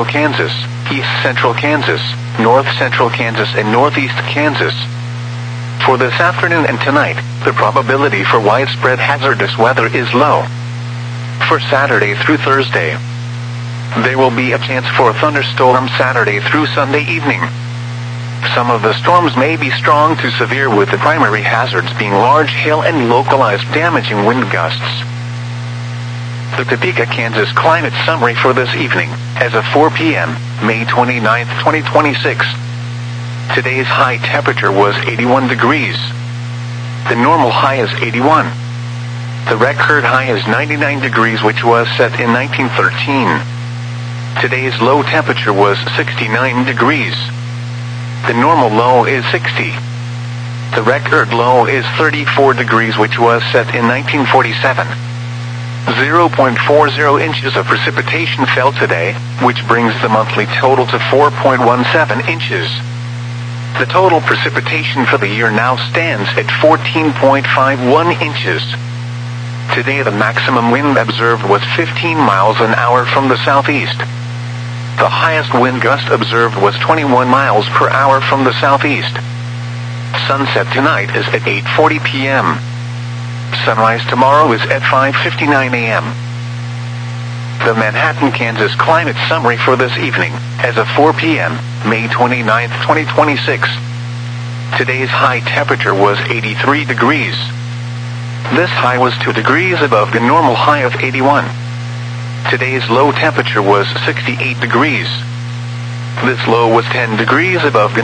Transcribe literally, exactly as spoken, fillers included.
central Kansas, east central Kansas, north central Kansas, and northeast Kansas. For this afternoon and tonight, the probability for widespread hazardous weather is low. For Saturday through Thursday, there will be a chance for a thunderstorm Saturday through Sunday evening. Some of the storms may be strong to severe, with the primary hazards being large hail and localized damaging wind gusts. The Topeka, Kansas climate summary for this evening, as of four p m, May twenty-ninth, twenty twenty-six. Today's high temperature was eighty-one degrees. The normal high is eighty-one. The record high is ninety-nine degrees, which was set in nineteen thirteen. Today's low temperature was sixty-nine degrees. The normal low is sixty. The record low is thirty-four degrees, which was set in nineteen forty-seven. zero point four zero inches of precipitation fell today, which brings the monthly total to four point one seven inches. The total precipitation for the year now stands at fourteen point five one inches. Today the maximum wind observed was fifteen miles an hour from the southeast. The highest wind gust observed was twenty-one miles per hour from the southeast. Sunset tonight is at eight forty p m Sunrise tomorrow is at five fifty-nine a m The Manhattan, Kansas climate summary for this evening, as of four p m, May twenty-ninth, twenty twenty-six. Today's high temperature was eighty-three degrees. This high was two degrees above the normal high of eighty-one. Today's low temperature was sixty-eight degrees. This low was ten degrees above the